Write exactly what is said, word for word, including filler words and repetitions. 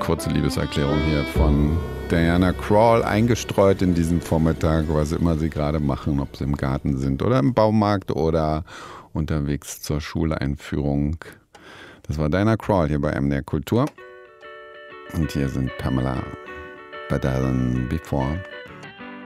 kurze Liebeserklärung hier von Diana Krall, eingestreut in diesem Vormittag, was immer sie gerade machen, ob sie im Garten sind oder im Baumarkt oder unterwegs zur Schuleinführung. Das war Diana Krall hier bei M D R Kultur. Und hier sind Pamela Better Than Before.